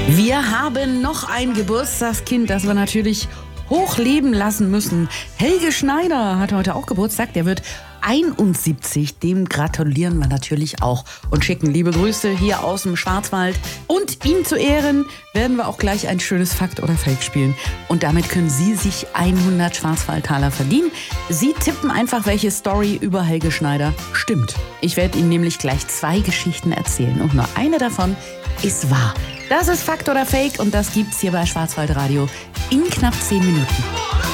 Wir haben noch ein Geburtstagskind, das wir natürlich hochleben lassen müssen. Helge Schneider hat heute auch Geburtstag. Der wird 71. Dem gratulieren wir natürlich auch und schicken liebe Grüße hier aus dem Schwarzwald. Und ihm zu Ehren werden wir auch gleich ein schönes Fakt oder Fake spielen. Und damit können Sie sich 100 Schwarzwaldtaler verdienen. Sie tippen einfach, welche Story über Helge Schneider stimmt. Ich werde Ihnen nämlich gleich 2 Geschichten erzählen und nur eine davon ist wahr. Das ist Fakt oder Fake und das gibt's hier bei Schwarzwaldradio in knapp 10 Minuten.